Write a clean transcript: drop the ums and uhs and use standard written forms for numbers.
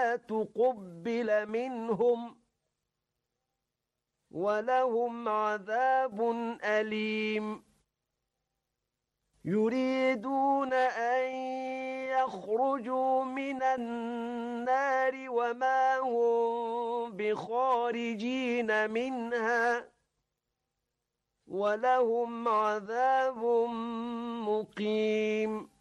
لا تقبل منهم ولهم عذاب أليم يريدون أن يخرجوا من النار وما هم بخارجين منها ولهم عذاب مقيم